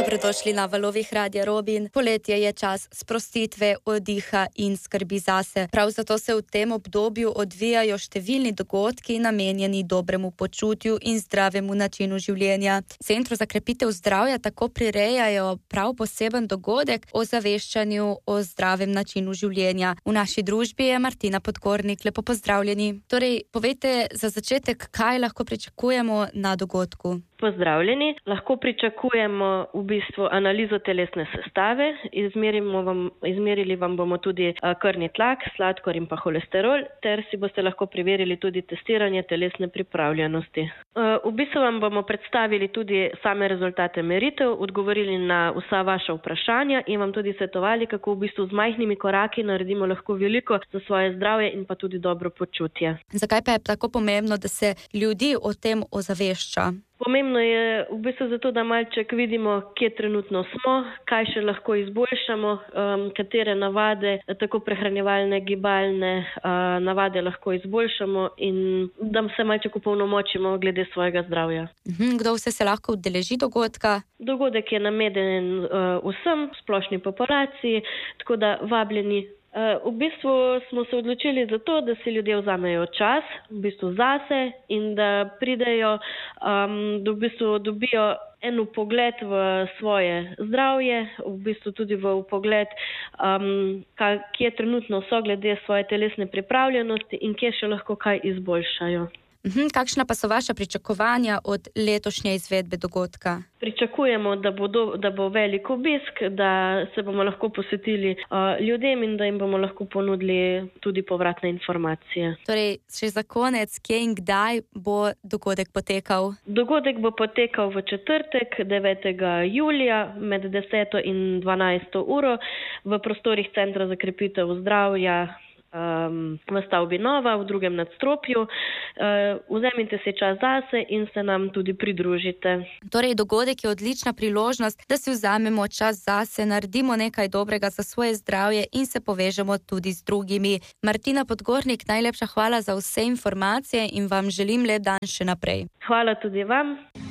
Dobrodošli na valovih Radia Robin. Poletje je čas sprostitve, oddiha in skrbi zase. Prav zato se v tem obdobju odvijajo številni dogodki namenjeni dobremu počutju in zdravemu načinu življenja. Centru za krepitev zdravja tako prirejajo prav poseben dogodek o zaveščanju o zdravem načinu življenja. V naši družbi je Martina Podgornik. Lepo pozdravljeni. Torej, povejte za začetek, kaj lahko pričakujemo na dogodku. Pozdravljeni. Lahko pričakujemo v bistvu analizo telesne sestave. Izmerili vam bomo tudi krvni tlak, sladkor in pa holesterol, ter si boste lahko preverili tudi testiranje telesne pripravljenosti. V bistvu vam bomo predstavili tudi same rezultate meritev, odgovorili na vsa vaša vprašanja in vam tudi svetovali, kako v bistvu z majhnimi koraki naredimo lahko veliko za svoje zdravje in pa tudi dobro počutje. Zakaj pa je tako pomembno, da se ljudi o tem ozavešča? Pomembno je v bistvu zato, da malček vidimo, kje trenutno smo, kaj še lahko izboljšamo, katere navade, tako prehranjevalne, gibalne navade lahko izboljšamo in da se malček opolnomočimo glede svojega zdravja. Kdo vse se lahko udeleži dogodka? Dogodek je namenjen vsem, splošni populaciji, tako da vabljeni. V bistvu smo se odločili za to, da si ljudje vzamejo čas v bistvu zase in da pridejo, da v bistvu dobijo en vpogled v svoje zdravje, v bistvu tudi v vpogled, kje trenutno so glede svoje telesne pripravljenosti in kje še lahko kaj izboljšajo. Kakšna pa so vaša pričakovanja od letošnje izvedbe dogodka? Pričakujemo, da bo velik obisk, da se bomo lahko posvetili ljudem in da jim bomo lahko ponudili tudi povratne informacije. Torej, še za konec, kje in kdaj bo dogodek potekal? Dogodek bo potekal v četrtek, 9. julija med 10. in 12. uro v prostorih Centra za krepitev zdravja v stavbi Nova, v drugem nadstropju. Vzemite si čas zase in se nam tudi pridružite. Torej, dogodek je odlična priložnost, da si vzamemo čas zase, naredimo nekaj dobrega za svoje zdravje in se povežemo tudi z drugimi. Martina Podgornik, najlepša hvala za vse informacije in vam želim lep dan še naprej. Hvala tudi vam.